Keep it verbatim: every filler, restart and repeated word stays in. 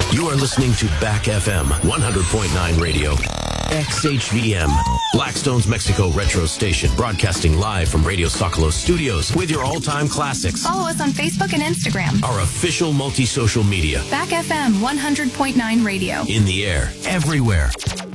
You are listening to Back F M one hundred point nine Radio. X H V M, Blackstone's Mexico Retro Station, broadcasting live from Radio Socolos Studios with your all-time classics. Follow us on Facebook and Instagram. Our official multi-social media. Back F M one hundred point nine Radio. In the air, everywhere.